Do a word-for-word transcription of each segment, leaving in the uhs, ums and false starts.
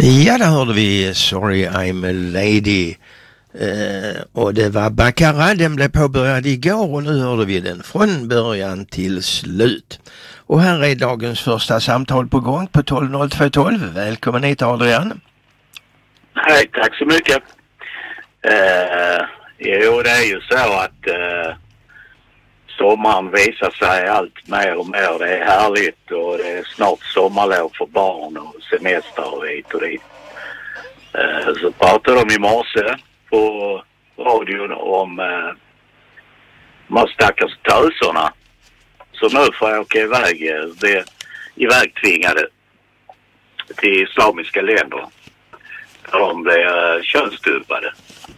Ja, där hörde vi Sorry I'm a Lady. Eh, och det var Baccarat, den blev påbörjad igår och nu hörde vi den från början till slut. Och här är dagens första samtal på gång på tolv noll två tolv. Välkommen hit Adrian. Hej, tack så mycket. Eh, jo, det är ju så att eh, sommaren visar sig allt mer och mer. Det är härligt och det är snart sommarlov för barn och semester och hit och dit. Eh, så pratade de i morse på radion om eh, de här stackars töserna. Så nu får jag åka iväg, det, iväg tvingade till islamiska länder. De blir könsstympade.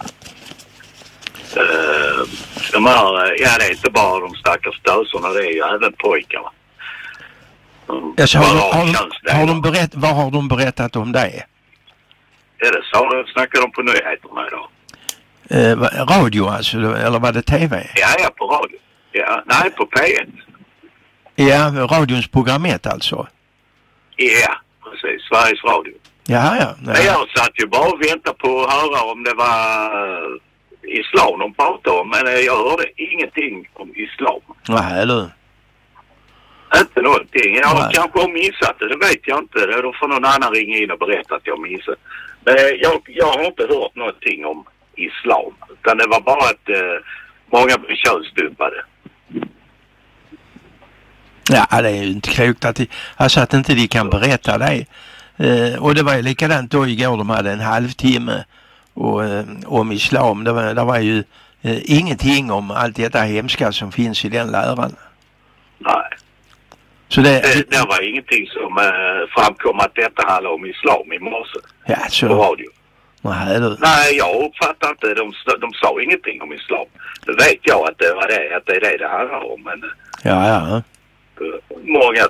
Uh, de här, ja, det är inte bara de stackars töserna, det är ju även pojkar. De, jag sa, har, har, de, har de berätt, vad har de berättat om det? Ja, det sa de, snackade de på nyheterna idag. Uh, radio alltså, eller var det tv? Ja, ja, på radio. Ja, nej, på P ett. Ja, radions program ett alltså? Ja, precis. Sveriges Radio. Ja, ja. Men jag satt ju bara och väntade på att höra om det var islam de pratade om. Men jag hörde ingenting om islam. Nej, eller? Inte någonting. Jag har kanske missat det, det vet jag inte. Då får någon annan ringa in och berätta att jag missat. Men jag, jag har inte hört någonting om islam. Utan det var bara att eh, många blev könsstympade. Ja, det är ju inte klokt att, de, alltså att inte de kan berätta det. Eh, och det var ju likadant då igår, de hade en halvtimme och, eh, om islam. Det var, det var ju eh, ingenting om allt detta hemska som finns i den läran. Nej. Så det, det, det var ingenting som eh, framkom att detta handlar om islam i morse. Ja, så. På radio. Nej, det... Nej, jag uppfattar inte. De, de sa ingenting om islam. Det vet jag att det var det, att det är det det handlar om. Men, ja, ja. Många,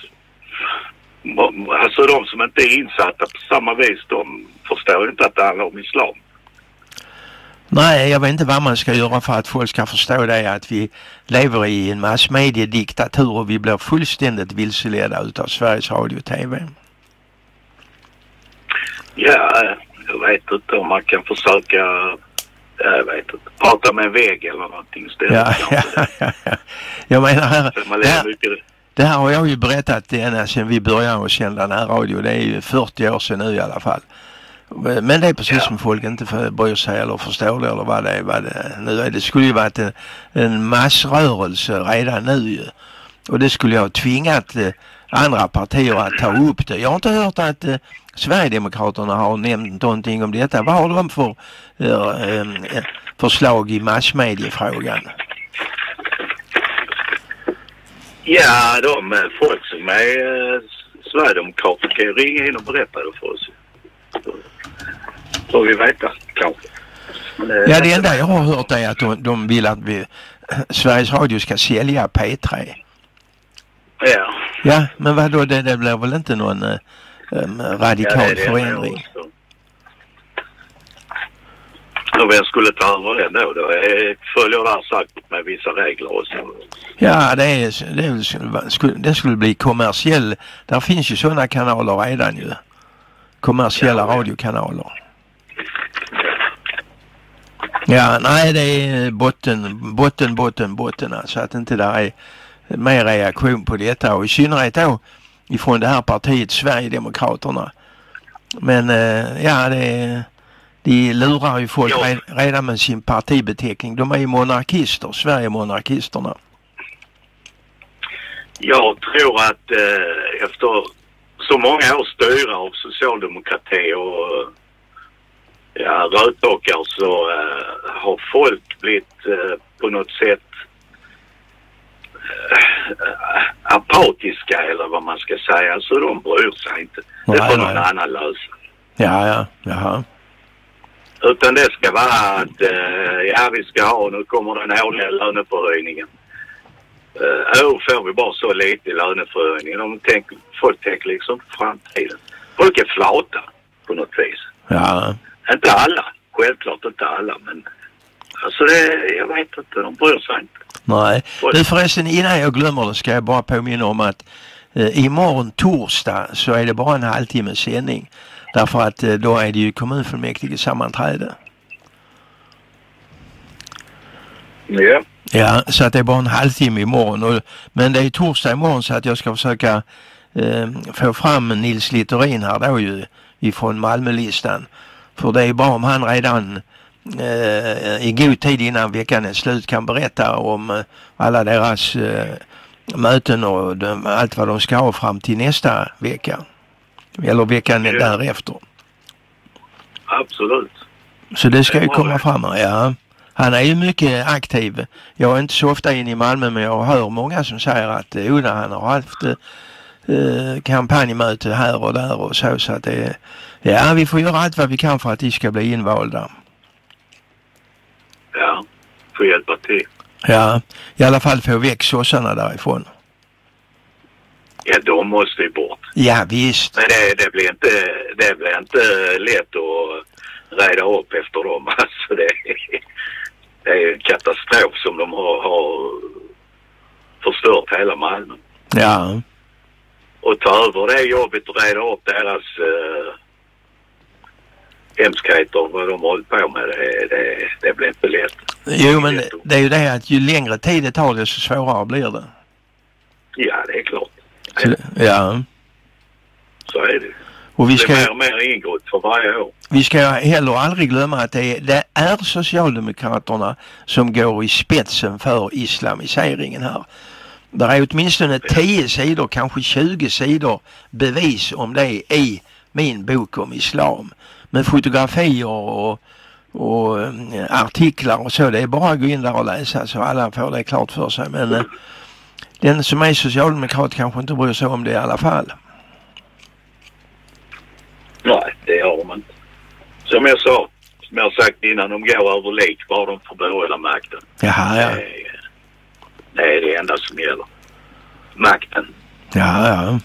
alltså de som inte är insatta på samma vis, de förstår inte att det handlar om islam. Nej, jag vet inte vad man ska göra för att folk ska förstå det, att vi lever i en massmediediktatur och vi blir fullständigt vilseledda utav Sveriges Radio och T V. Ja, jag vet inte om man kan försöka, jag vet inte, prata med en vägg eller någonting istället. Ja, ja, ja, ja. Jag menar här, man det, här mycket... det här har jag ju berättat ända sedan vi började att sända den här radio. Det är ju fyrtio år sedan nu i alla fall. Men det är precis ja. som folk inte för, bryr sig eller förstår det eller vad det är. Vad det, nu är det skulle ju varit en, en massrörelse redan nu ju. Och det skulle jag ha tvingat eh, andra partier att ta upp det. Jag har inte hört att eh, Sverigedemokraterna har nämnt någonting om detta. Vad har de för eh, eh, förslag i massmediefrågan? Ja, de folk som är eh, Sverigedemokrater kan ju ringa in och berätta det för oss. Så får vi veta, kanske. Men, eh, ja, det enda jag har hört är att de, de vill att vi, Sveriges Radio ska sälja P tre. Ja. Ja, men vad då? Det, det blir väl inte någon eh, radikal ja, det det förändring? Och vem skulle ta över det då? Då följer det här sagt med vissa regler och så. Ja, det, är, det, skulle, det skulle bli kommersiell. Där finns ju sådana kanaler redan ju. Kommersiella ja, radiokanaler. Ja, nej, det är botten, botten, botten, botten. Alltså att inte där är mer reaktion på detta. Och i synnerhet då ifrån det här partiet Sverigedemokraterna. Men eh, ja, det, de lurar ju folk ja. redan med sin partibeteckning. De är ju monarkister, Sverige-monarkisterna. Jag tror att eh, efter så många år styra av socialdemokrati och ja, rödbockar så eh, har folk blivit eh, på något sätt eh, apatiska eller vad man ska säga. Så de bryr sig inte. Det får någon annan lösa. Ja, ja, jaha. Utan det ska vara att eh, ja, vi ska ha, nu kommer den årliga löneförhöjningen. Uh, då får vi bara så lite i löneförhöjning. De tänker, folk tänker liksom framtiden. Folk är flata på något vis. Ja. Inte alla. Självklart inte alla. Men alltså det, jag vet inte. De bryr sig inte. Nej. Du förresten, innan jag glömmer det ska jag bara påminna om att Eh, imorgon torsdag så är det bara en halvtimme sändning. Därför att eh, då är det ju kommunfullmäktige sammanträde. Ja. Ja, så att det är bara en halvtimme imorgon. Och, men det är torsdag imorgon så att jag ska försöka eh, få fram Nils Littorin här då ju ifrån Malmölistan. För det är bara om han redan eh, i god tid innan veckan är slut kan berätta om eh, alla deras eh, möten och de, allt vad de ska ha fram till nästa vecka. Eller veckan ja. därefter. Absolut. Så det ska ju komma fram här, ja. Han är ju mycket aktiv. Jag är inte så ofta inne i Malmö men jag hör många som säger att eh, Oda han har haft eh, kampanjmöte här och där och så. Så att det, ja, vi får göra allt vad vi kan för att de ska bli invalda. Ja, får hjälpa till. Ja, i alla fall få väck sossarna därifrån. Ja, de måste ju bort. Ja, visst. Men det, det, blir inte, det blir inte lätt att reda upp efter dem. Alltså det, det är en katastrof som de har, har förstört hela Malmö. Ja. Och ta över det jobbet och reda upp deras uh, hemskheter vad de håller på med. Det, det, det blir inte lätt. Jo, men det, det är ju det att ju längre tid det tar desto svårare blir det. Ja, det är klart. Så, ja. Så är det. Och vi ska, det är mer och mer ingått för varje år. Vi ska heller aldrig glömma att det är, det är Socialdemokraterna som går i spetsen för islamiseringen här. Det är åtminstone tio sidor, kanske tjugo sidor bevis om det i min bok om islam. Med fotografier och, och äh, artiklar och så. Det är bara att gå in där och läsa så alla får det klart för sig. Men äh, den som är socialdemokrat kanske inte bryr sig om det i alla fall. Nej, det har man inte. Som jag sa, som jag sagt innan, de går över lik bara de får behålla makten. Jaha, ja. Det är, det är det enda som gäller. Makten. Ja, ja.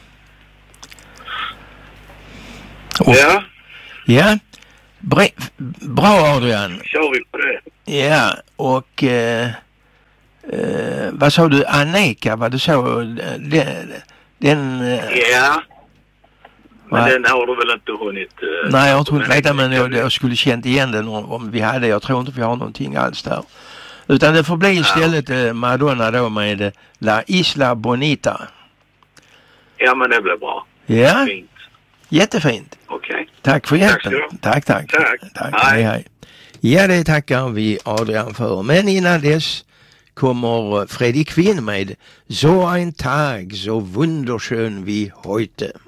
Och, ja. Ja. Bra, bra Adrian. Kör vi på det. Ja, och eh, eh, vad sa du? Aneka, vad du sa? Den... den eh, ja. Men nej. Den har du väl inte hunnit... Uh, Nej, jag tror inte veta, men jag, jag skulle känt igen den om, om vi hade. Jag tror inte vi har någonting alls där. Utan det får bli istället ja. uh, Madonna då med uh, La Isla Bonita. Ja, men det blir bra. Ja, fint. Jättefint. Okej. Okay. Tack för hjälpen. Tack, tack. Tack. tack. Hej. hej. Ja, det tackar vi Adrian för. Men innan dess kommer Fredrik Quinn med Så ein Tag, så wunderschön wie heute.